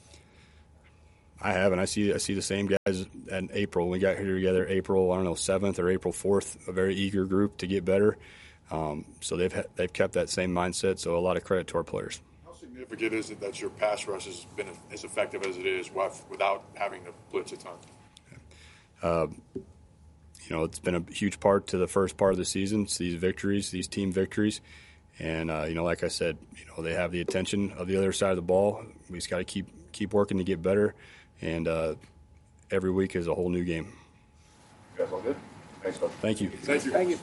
I haven't. I see the same guys in April. We got here together April 7th or April 4th, a very eager group to get better. So they've kept that same mindset, so a lot of credit to our players. How significant is it that your pass rush has been as effective as it is without having to blitz a ton? It's been a huge part to the first part of the season. It's these victories, these team victories. And, like I said, they have the attention of the other side of the ball. We just got to keep working to get better. And every week is a whole new game. You guys all good? Thanks, Coach. Thank you. Thank you. Thank you.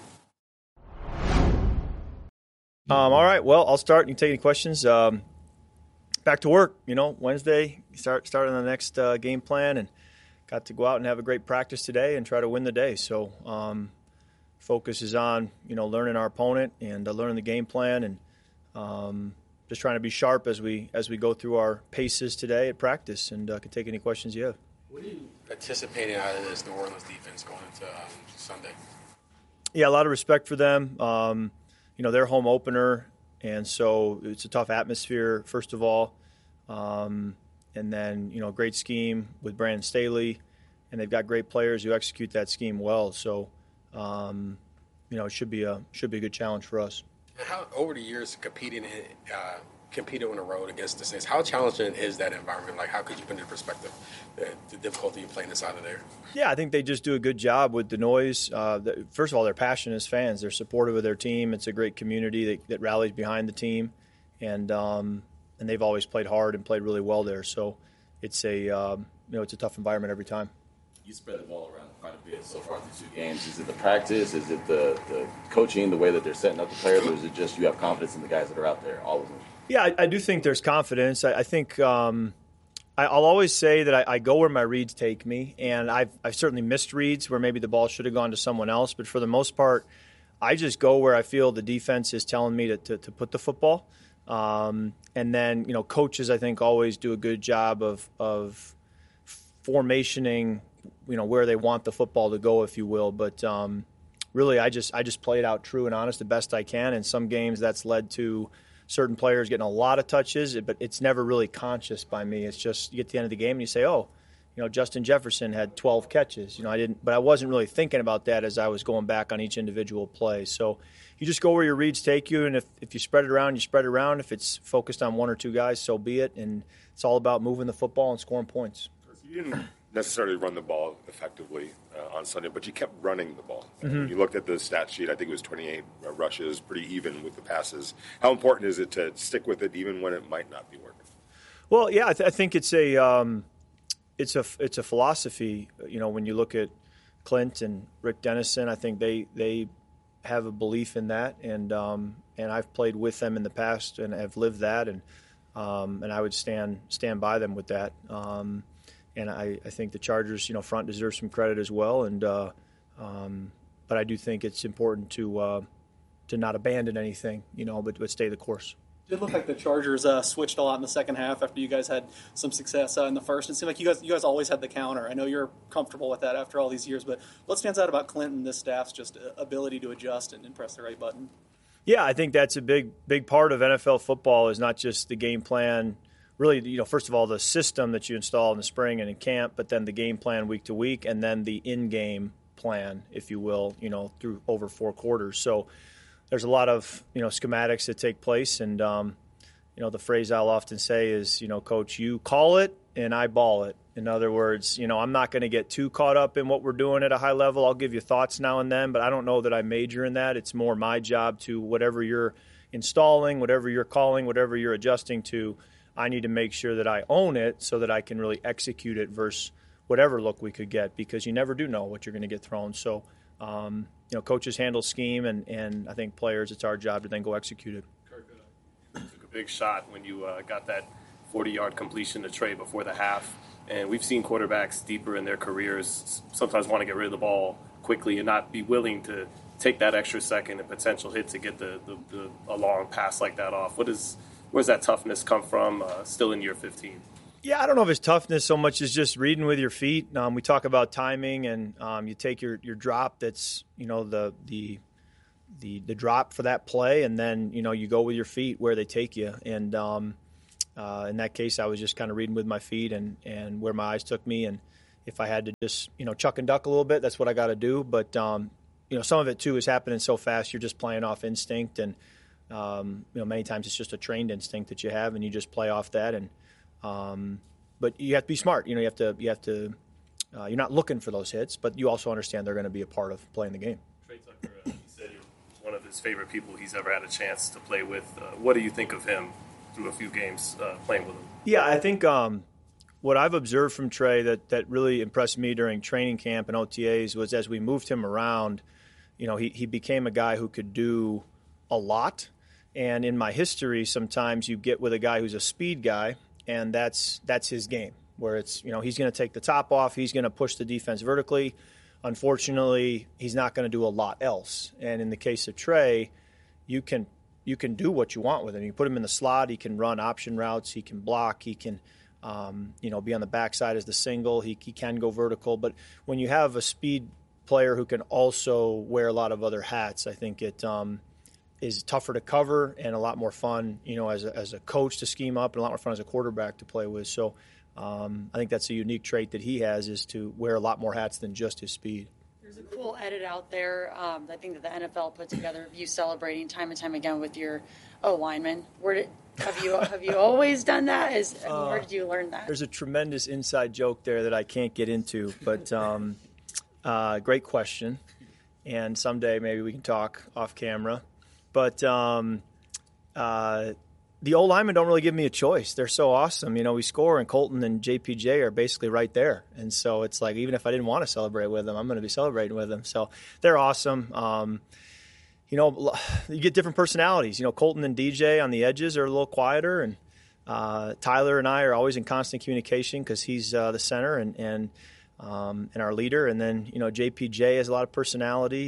All right. Well, I'll start. You can take any questions. Back to work. Wednesday, start on the next game plan, and got to go out and have a great practice today and try to win the day. So focus is on learning our opponent and learning the game plan, and just trying to be sharp as we go through our paces today at practice. And can take any questions you have. What are you anticipating out of this New Orleans defense going into Sunday? Yeah, a lot of respect for them. Their home opener, and so it's a tough atmosphere, first of all. And then, great scheme with Brandon Staley, and they've got great players who execute that scheme well. So, it should be a good challenge for us. How, over the years, competing on the road against the Saints, how challenging is that environment? Like, how could you put into perspective the difficulty of playing inside of there? Yeah, I think they just do a good job with the noise. First of all, they're passionate as fans. They're supportive of their team. It's a great community that rallies behind the team, and they've always played hard and played really well there. So it's it's a tough environment every time. You spread the ball around quite a bit so far through 2 games. Is it the practice? Is it the coaching, the way that they're setting up the players, or is it just you have confidence in the guys that are out there, all of them? Yeah, I do think there's confidence. I think I'll always say that I go where my reads take me, and I've certainly missed reads where maybe the ball should have gone to someone else. But for the most part, I just go where I feel the defense is telling me to put the football. And then, coaches, I think, always do a good job of formationing, where they want the football to go, if you will. But really, I just play it out true and honest the best I can. In some games, that's led to certain players getting a lot of touches, but it's never really conscious by me. It's just you get to the end of the game and you say, Justin Jefferson had 12 catches. But I wasn't really thinking about that as I was going back on each individual play. So you just go where your reads take you, and if you spread it around, you spread it around. If it's focused on 1 or 2 guys, so be it. And it's all about moving the football and scoring points. You didn't necessarily run the ball effectively on Sunday, but you kept running the ball. Mm-hmm. When you looked at the stat sheet, I think it was 28 rushes, pretty even with the passes. How important is it to stick with it even when it might not be working? Well, yeah, I think it's a philosophy. When you look at Clint and Rick Dennison, I think they have a belief in that, and I've played with them in the past and have lived that, and I would stand by them with that. And I think the Chargers, front deserve some credit as well. And but I do think it's important to not abandon anything, but stay the course. It did look like the Chargers switched a lot in the second half after you guys had some success in the first. It seemed like you guys always had the counter. I know you're comfortable with that after all these years, but what stands out about Clinton, this staff's just ability to adjust and press the right button? Yeah, I think that's a big part of NFL football is not just the game plan. Really, first of all, the system that you install in the spring and in camp, but then the game plan week to week, and then the in-game plan, if you will, through over 4 quarters. So there's a lot of, schematics that take place. And, the phrase I'll often say is, Coach, you call it and I ball it. In other words, I'm not going to get too caught up in what we're doing at a high level. I'll give you thoughts now and then, but I don't know that I major in that. It's more my job to whatever you're installing, whatever you're calling, whatever you're adjusting to, I need to make sure that I own it so that I can really execute it versus whatever look we could get, because you never do know what you're going to get thrown. So, coaches handle scheme, and I think players, it's our job to then go execute it. Kirk, you took a big shot when you got that 40-yard completion to Trey before the half. And we've seen quarterbacks deeper in their careers sometimes want to get rid of the ball quickly and not be willing to take that extra second and potential hit to get a long pass like that off. Where's that toughness come from still in year 15? Yeah, I don't know if it's toughness so much as just reading with your feet. We talk about timing, and you take your drop that's, the drop for that play, and then, you go with your feet where they take you. And in that case, I was just kind of reading with my feet and where my eyes took me. And if I had to just, chuck and duck a little bit, that's what I got to do. But, some of it, too, is happening so fast. You're just playing off instinct. And, many times it's just a trained instinct that you have, and you just play off that. And but you have to be smart. You have to you're not looking for those hits, but you also understand they're going to be a part of playing the game. Trey Tucker, he said you're one of his favorite people he's ever had a chance to play with. What do you think of him through a few games playing with him? Yeah, I think what I've observed from Trey that really impressed me during training camp and OTAs was as we moved him around, he became a guy who could do a lot. And in my history, sometimes you get with a guy who's a speed guy, and that's his game, where it's, he's going to take the top off, he's going to push the defense vertically. Unfortunately, he's not going to do a lot else. And in the case of Trey, you can do what you want with him. You put him in the slot, he can run option routes, he can block, he can be on the backside as the single, he can go vertical. But when you have a speed player who can also wear a lot of other hats, I think it is tougher to cover and a lot more fun, as a coach to scheme up, and a lot more fun as a quarterback to play with. So I think that's a unique trait that he has, is to wear a lot more hats than just his speed. There's a cool edit out there, I think that the NFL put together, of you celebrating time and time again with your linemen. Have you always done that? Where did you learn that? There's a tremendous inside joke there that I can't get into, but great question. And someday maybe we can talk off camera. But the old linemen don't really give me a choice. They're so awesome. We score, and Colton and JPJ are basically right there. And so it's like, even if I didn't want to celebrate with them, I'm going to be celebrating with them. So they're awesome. You get different personalities. Colton and DJ on the edges are a little quieter, and Tyler and I are always in constant communication because he's the center and our leader. And then, JPJ has a lot of personality,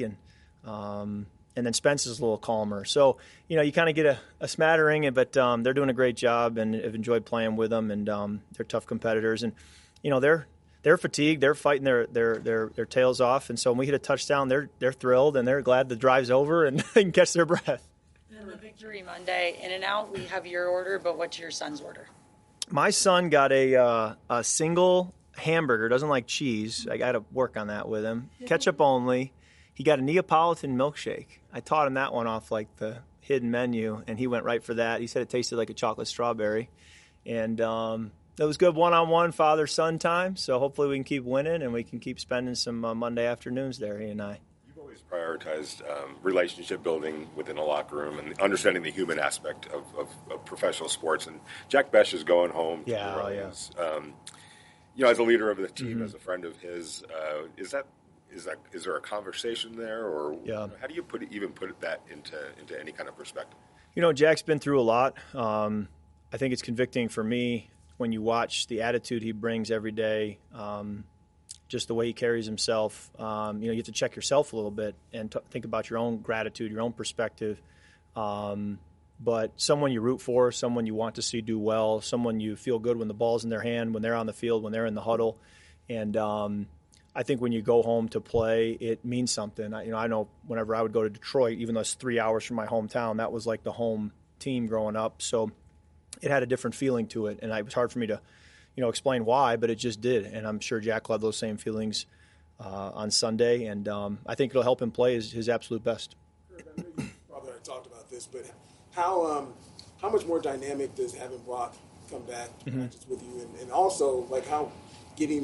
and then Spence is a little calmer. So, you kind of get a smattering, but they're doing a great job, and have enjoyed playing with them, and they're tough competitors. And, they're fatigued. They're fighting their tails off. And so when we hit a touchdown, they're thrilled, and they're glad the drive's over and they can catch their breath. And the Victory Monday, in and out, we have your order, but what's your son's order? My son got a single hamburger, doesn't like cheese. I got to work on that with him. Ketchup only. He got a Neapolitan milkshake. I taught him that one off like the hidden menu, and he went right for that. He said it tasted like a chocolate strawberry. And it was good one-on-one father-son time, so hopefully we can keep winning and we can keep spending some Monday afternoons there, he and I. You've always prioritized relationship building within a locker room and understanding the human aspect of professional sports. And Jack Bech is going home to New Orleans. As a leader of the team, as a friend of his, is there a conversation there, or how do you put that into any kind of perspective? Jack's been through a lot. I think it's convicting for me when you watch the attitude he brings every day, just the way he carries himself. You have to check yourself a little bit and think about your own gratitude, your own perspective. But someone you root for, someone you want to see do well, someone you feel good when the ball's in their hand, when they're on the field, when they're in the huddle. And I think when you go home to play, it means something. I know whenever I would go to Detroit, even though it's 3 hours from my hometown, that was like the home team growing up. So it had a different feeling to it, and it was hard for me to, explain why, but it just did. And I'm sure Jack will have those same feelings on Sunday, and I think it'll help him play his absolute best. Kurt, I know you probably already talked about this, but how much more dynamic does having Brock come back to practice with you, and also like how getting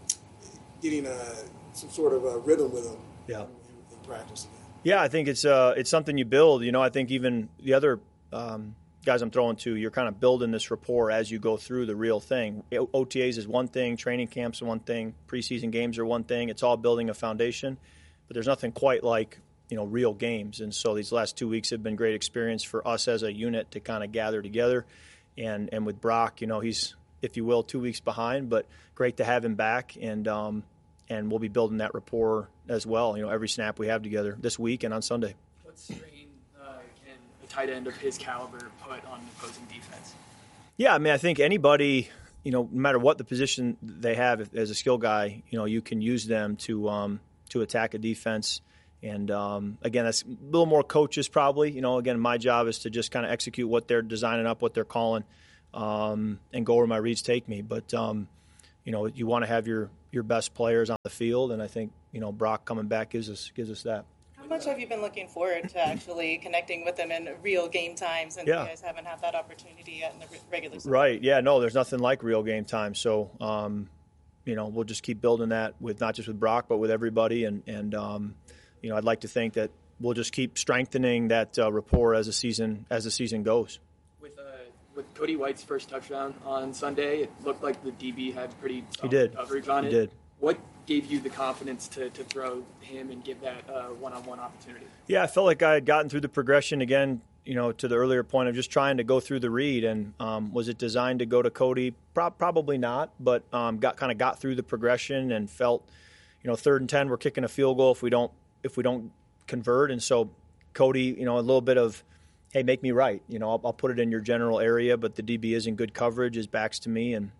some sort of a rhythm with him in practice again. Yeah, I think it's something you build. I think even the other guys I'm throwing to, you're kind of building this rapport as you go through the real thing. OTAs is one thing, training camps are one thing, preseason games are one thing. It's all building a foundation, but there's nothing quite like real games. And so these last 2 weeks have been great experience for us as a unit to kind of gather together. And with Brock, he's, if you will, 2 weeks behind, but great to have him back. And we'll be building that rapport as well. Every snap we have together this week and on Sunday. What strain can a tight end of his caliber put on the opposing defense? Yeah, I mean, I think anybody, no matter what the position they have as a skill guy, you can use them to attack a defense. And, again, that's a little more coaches probably. Again, my job is to just kind of execute what they're designing up, what they're calling, and go where my reads take me. But, you want to have your best players on the field, and I think, Brock coming back gives us that. How much have you been looking forward to actually connecting with them in real game time since you guys haven't had that opportunity yet in the regular season? Right, yeah, no, there's nothing like real game time. So, we'll just keep building that with not just with Brock, but with everybody. And I'd like to think that we'll just keep strengthening that rapport as the season goes. With Cody White's first touchdown on Sunday, it looked like the DB had pretty coverage on it. He did. What gave you the confidence to throw him and give that one-on-one opportunity? Yeah, I felt like I had gotten through the progression again, to the earlier point of just trying to go through the read. And was it designed to go to Cody? Probably not, but got through the progression and felt, 3rd and 10, we're kicking a field goal if we don't convert. And so Cody, a little bit of, hey, make me right. I'll put it in your general area, but the DB is in good coverage, his back's to me, and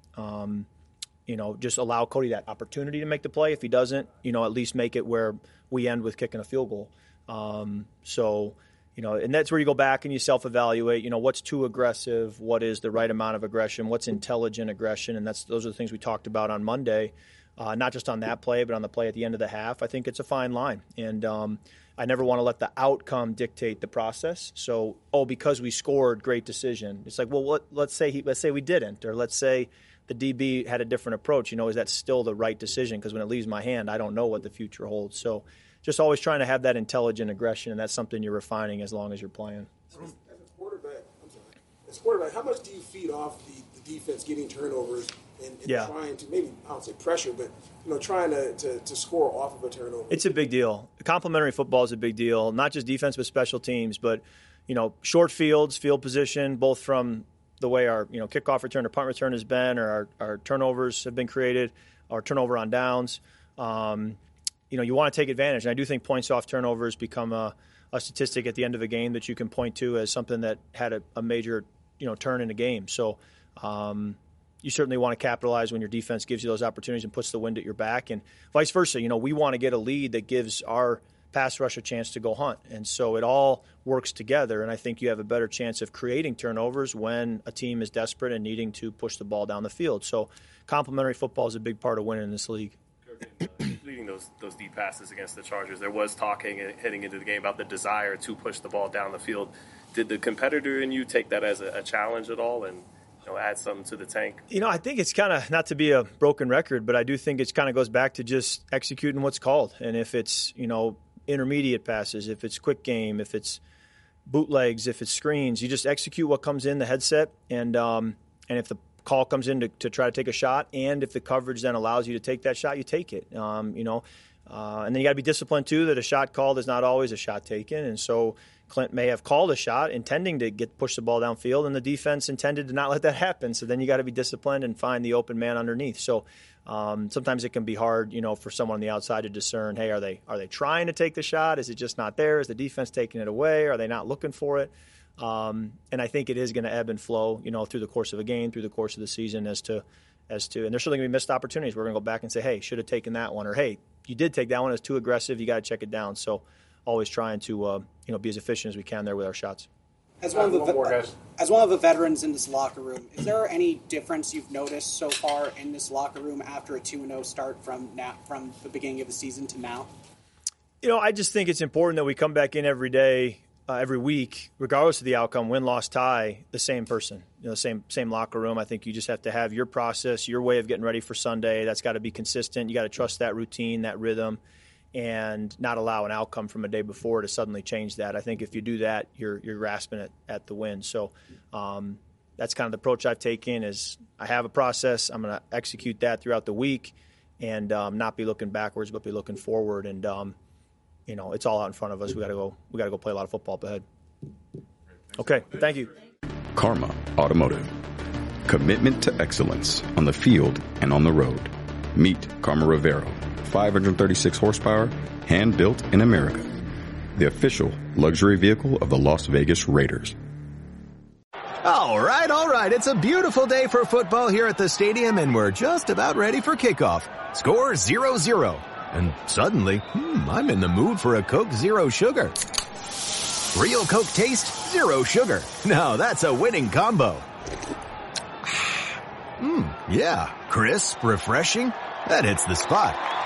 just allow Cody that opportunity to make the play. If he doesn't, at least make it where we end with kicking a field goal. And that's where you go back and you self-evaluate, what's too aggressive, what is the right amount of aggression, what's intelligent aggression, and those are the things we talked about on Monday, not just on that play, but on the play at the end of the half. I think it's a fine line, and I never want to let the outcome dictate the process. So, because we scored, great decision. It's like, well, let's say we didn't, or let's say the DB had a different approach. Is that still the right decision? Because when it leaves my hand, I don't know what the future holds. So just always trying to have that intelligent aggression, and that's something you're refining as long as you're playing. As a quarterback, how much do you feed off the defense getting turnovers and trying to, maybe I don't say pressure, but trying to score off of a turnover? It's a big deal. Complementary football is a big deal, not just defense but special teams. But short fields, field position, both from the way our kickoff return or punt return has been, or our turnovers have been created, our turnover on downs. You want to take advantage, and I do think points off turnovers become a statistic at the end of a game that you can point to as something that had a major turn in a game. So you certainly want to capitalize when your defense gives you those opportunities and puts the wind at your back, and vice versa. We want to get a lead that gives our pass rush a chance to go hunt. And so it all works together, and I think you have a better chance of creating turnovers when a team is desperate and needing to push the ball down the field. So complementary football is a big part of winning in this league. Leading those deep passes against the Chargers, there was talking heading into the game about the desire to push the ball down the field. Did the competitor in you take that as a challenge at all and add something to the tank? I think it's kind of, not to be a broken record, but I do think it kind of goes back to just executing what's called. And if it's, intermediate passes, if it's quick game, if it's bootlegs, if it's screens, you just execute what comes in the headset. And if the call comes in to try to take a shot, and if the coverage then allows you to take that shot, you take it. And then you got to be disciplined too, that a shot called is not always a shot taken. And so Clint may have called a shot intending to push the ball downfield, and the defense intended to not let that happen. So then you got to be disciplined and find the open man underneath. So sometimes it can be hard, for someone on the outside to discern, hey, are they trying to take the shot? Is it just not there? Is the defense taking it away? Are they not looking for it? And I think it is going to ebb and flow, through the course of a game, through the course of the season as to, and there's certainly going to be missed opportunities. We're going to go back and say, hey, should have taken that one, or hey, you did take that one, it's too aggressive, you got to check it down. So always trying to, be as efficient as we can there with our shots. As one of the veterans in this locker room, is there any difference you've noticed so far in this locker room after a 2-0 start from the beginning of the season to now? I just think it's important that we come back in every day every week, regardless of the outcome, win, loss, tie, the same person, same locker room. I think you just have to have your process, your way of getting ready for Sunday. That's got to be consistent. You got to trust that routine, that rhythm, and not allow an outcome from a day before to suddenly change that. I think if you do that, you're grasping at the win. So that's kind of the approach I've taken is I have a process. I'm going to execute that throughout the week and not be looking backwards, but be looking forward. And, it's all out in front of us. We got to go play a lot of football up ahead. Okay. Thank you. Karma Automotive. Commitment to excellence on the field and on the road. Meet Karma Rivero. 536 horsepower, hand-built in America. The official luxury vehicle of the Las Vegas Raiders. All right. It's a beautiful day for football here at the stadium, and we're just about ready for kickoff. Score 0-0. And suddenly, I'm in the mood for a Coke Zero Sugar. Real Coke taste, zero sugar. Now that's a winning combo. Yeah, crisp, refreshing. That hits the spot.